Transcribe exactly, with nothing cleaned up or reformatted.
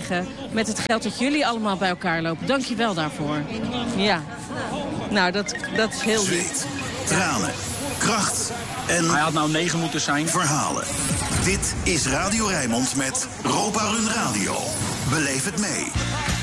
krijgen met het geld dat jullie allemaal bij elkaar lopen. Dank je wel daarvoor. Ja, nou, dat, dat is heel lief. Zweet, tranen, kracht en... Hij had nou negen moeten zijn. Verhalen. Dit is Radio Rijnmond met Ropa Run Radio. Beleef het mee.